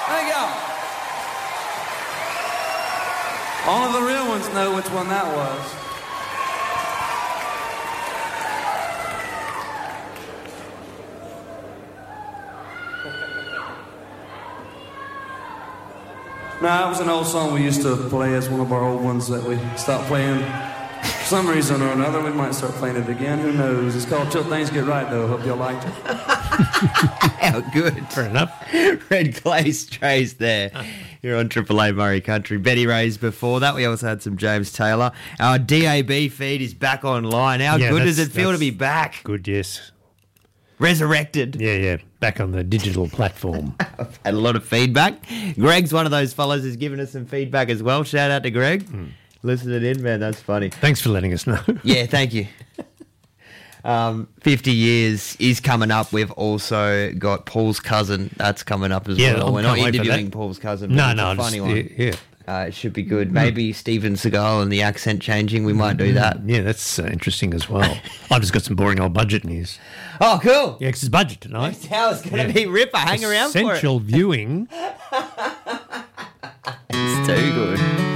There you go. Only the real ones know which one that was. No, that was an old song we used to play as one of our old ones that we stopped playing. For some reason or another, we might start playing it again. Who knows? It's called Till Things Get Right, though. Hope y'all liked it. How good. Fair enough. Red Clay Strays there. You're on Triple A Murray Country. Betty Ray's before that. We also had some James Taylor. Our DAB feed is back online. How good does it feel to be back? Good, yes. Resurrected. Yeah. Back on the digital platform. I've had a lot of feedback. Greg's one of those fellows who's given us some feedback as well. Shout out to Greg. Listening in, man. That's funny. Thanks for letting us know. Yeah, thank you. 50 years is coming up. We've also got Paul's cousin. That's coming up as well. We're not interviewing Paul's cousin. No, it's a funny one. Yeah. It should be good. Maybe Steven Seagal and the accent changing. We might do that. Yeah, that's interesting as well. I've just got some boring old budget news. Oh, cool. Yeah, 'cause it's budget tonight. It's going to be ripper. Hang around for it. Essential viewing. It's too good.